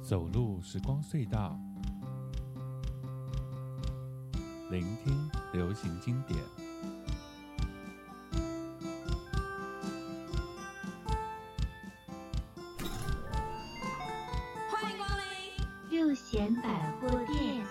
走路时光隧道，聆听流行经典。 欢迎光临六贤百货店。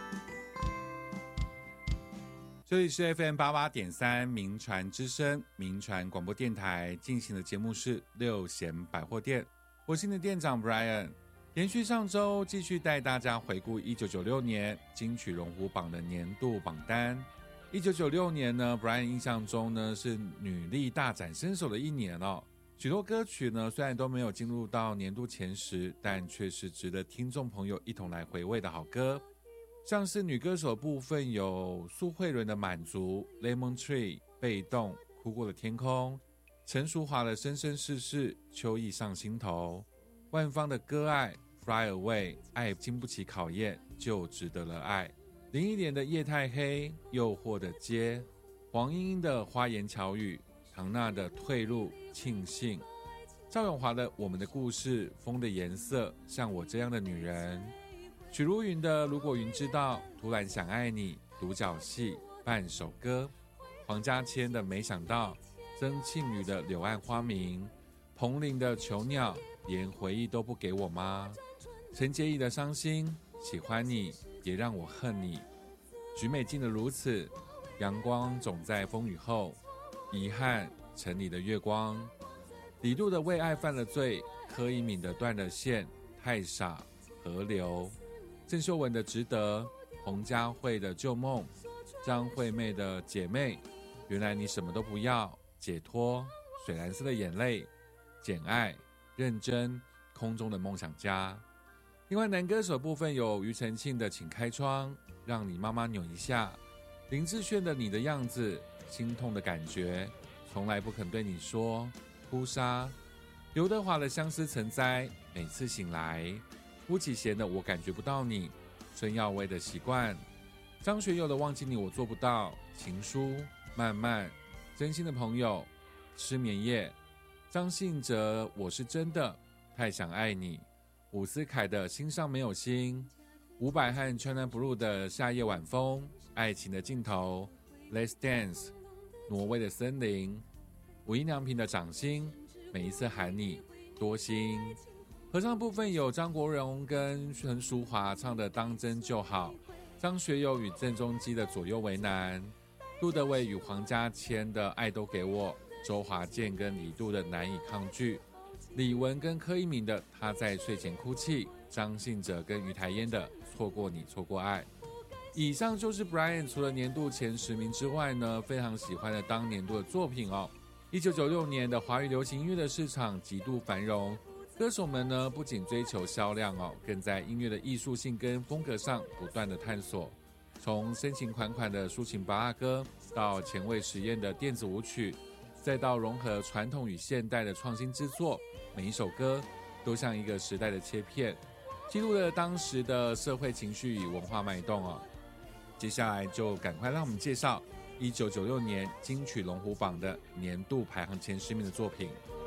这里是 FM88.3 民传之声民传广播电台进行的节目是六贤百货店，我是你的店长 Brian。延续上周，继续带大家回顾1996年金曲龙虎榜的年度榜单。1996年呢 ，Brian 印象中呢是女力大展身手的一年哦。许多歌曲呢虽然都没有进入到年度前10，但却是值得听众朋友一同来回味的好歌。像是女歌手部分有苏慧伦的《满足》、Lemon Tree、被动、哭过的天空、陈淑桦的《生生世世》、秋意上心头、万芳的歌爱 Fly Away， 爱经不起考验就值得了爱，林忆莲的夜太黑、诱惑的街、黄莺莺的花言巧语、唐娜的退路庆幸、赵咏华的我们的故事、风的颜色、像我这样的女人、许茹芸的如果云知道、突然想爱你、独角戏、半首歌、黄家千的没想到、曾庆瑜的柳暗花明、彭羚的囚鸟、连回忆都不给我吗？陈洁仪的伤心、喜欢你别让我恨你、许美静的如此、阳光总在风雨后、遗憾、城里的月光、李路的为爱犯了罪、柯以敏的断了线、太傻、河流、郑秀文的值得、洪嘉慧的旧梦、张惠妹的姐妹、原来你什么都不要、解脱、水蓝色的眼泪、简爱、认真、空中的梦想家。另外男歌手部分有庾澄庆的请开窗、让你妈妈扭一下、林志炫的你的样子、心痛的感觉、从来不肯对你说、哭砂、刘德华的相思成灾、每次醒来、巫启贤的我感觉不到你、孙耀威的习惯、张学友的忘记你我做不到、情书、慢慢、真心的朋友、失眠夜、张信哲我是真的、太想爱你、伍思凯的心上没有心、伍佰和 China Blue 的夏夜晚风、爱情的尽头、Let's Dance、挪威的森林、无印良品的掌心、每一次喊你、多心。合唱部分有张国荣跟陈淑桦唱的当真就好，张学友与郑中基的左右为难，陆德伟与黄家千的爱都给我，周华健跟李杜的难以抗拒，李玟跟柯以敏的他在睡前哭泣，张信哲跟于台烟的错过你错过爱。以上就是 Brian 除了年度前10名之外呢，非常喜欢的当年度的作品哦。1996年的华语流行音乐的市场极度繁荣，歌手们呢不仅追求销量哦，更在音乐的艺术性跟风格上不断的探索，从深情款款的抒情芭乐歌，到前卫实验的电子舞曲，再到融合传统与现代的创新制作，每一首歌都像一个时代的切片，记录了当时的社会情绪与文化脉动哦。接下来就赶快让我们介绍1996年金曲龙虎榜的年度排行前10名的作品。